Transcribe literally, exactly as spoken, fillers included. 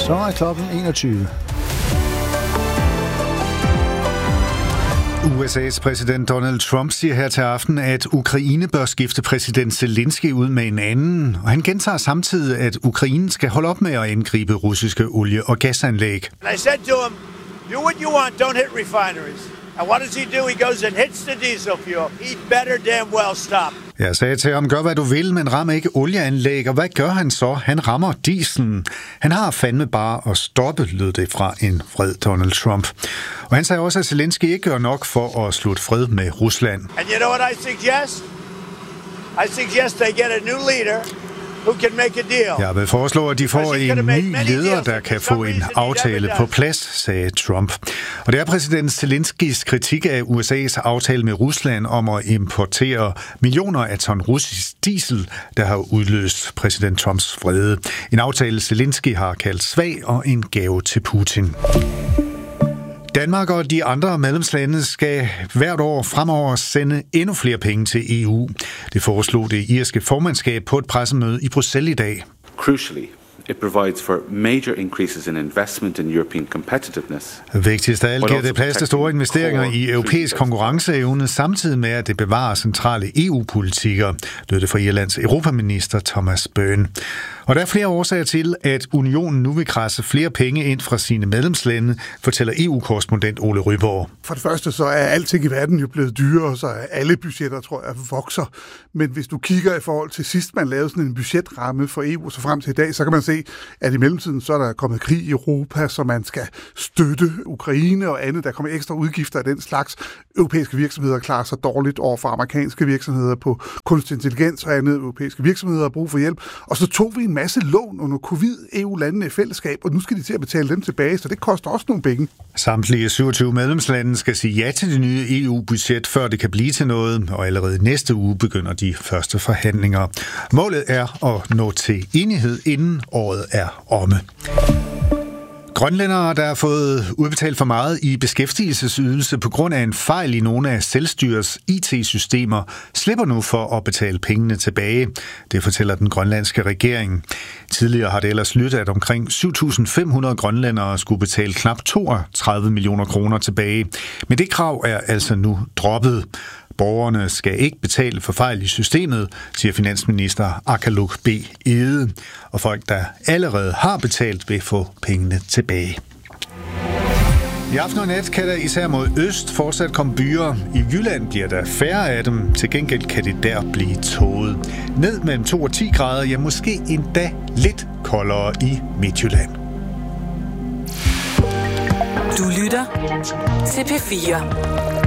Så er klokken enogtyve. U S A's præsident Donald Trump siger her til aften, at Ukraine bør skifte præsident Zelensky ud med en anden, og han gentager samtidig, at Ukraine skal holde op med at angribe russiske olie- og gasanlæg. And I said to him, do what you want, don't hit refineries. And what does he do? He goes and hits the diesel fuel. He'd better damn well stop. Jeg sagde til ham, gør hvad du vil, men ram ikke olieanlæg, og hvad gør han så? Han rammer dieselen. Han har fandme bare at stoppe, lød det fra en vred Donald Trump. Og han sagde også, at Zelensky ikke gør nok for at slutte fred med Rusland. And you know what I suggest? I suggest they get a new leader who can make a deal. Jeg vil foreslå, at de får en ny leder, der kan få en aftale på plads, sagde Trump. Og det er præsident Zelenskys kritik af U S A's aftale med Rusland om at importere millioner af ton russisk diesel, der har udløst præsident Trumps vrede. En aftale Zelensky har kaldt svag og en gave til Putin. Danmark og de andre medlemslande skal hvert år fremover sende endnu flere penge til E U. Det foreslog det irske formandskab på et pressemøde i Bruxelles i dag. Crucially, it provides for major increases in investment in European competitiveness. Vigtigst af alt giver det plads til store investeringer i europæisk konkurrenceevne, samtidig med at det bevarer centrale E U-politikker, lød det fra Irlands europaminister Thomas Byrne. Og der er flere årsager til, at unionen nu vil krasse flere penge ind fra sine medlemslande, fortæller E U-korrespondent Ole Ryborg. For det første så er alting i verden jo blevet dyrere, så alle budgetter, tror jeg, vokser. Men hvis du kigger i forhold til sidst, man lavede sådan en budgetramme for E U, så frem til i dag, så kan man se, at i mellemtiden så er der kommet krig i Europa, så man skal støtte Ukraine og andet. Der kommer ekstra udgifter af den slags. Europæiske virksomheder klarer sig dårligt over for amerikanske virksomheder på kunstig intelligens og andet. Europæiske virksomheder har brug for hjælp. Og så tog vi en masse lån under covid E U-landene i fællesskab, og nu skal de til at betale dem tilbage, så det koster også nogle penge. Samtlige syvogtyve medlemslande skal sige ja til det nye E U-budget, før det kan blive til noget, og allerede næste uge begynder de første forhandlinger. Målet er at nå til enighed, inden året er omme. Grønlændere, der har fået udbetalt for meget i beskæftigelsesydelse på grund af en fejl i nogle af selvstyrets I T-systemer, slipper nu for at betale pengene tilbage. Det fortæller den grønlandske regering. Tidligere har det ellers lyttet, at omkring syv tusind fem hundrede grønlændere skulle betale knap toogtredive millioner kroner tilbage. Men det krav er altså nu droppet. Borgerne skal ikke betale for fejl i systemet, siger finansminister Akaluk B. Ede, og folk, der allerede har betalt, vil få pengene tilbage. I aften og nat kan der især mod øst fortsat komme byer. I Jylland bliver der færre af dem. Til gengæld kan det der blive tåget. Ned mellem to og ti grader, ja måske endda lidt koldere i Midtjylland. Du lytter til P fire.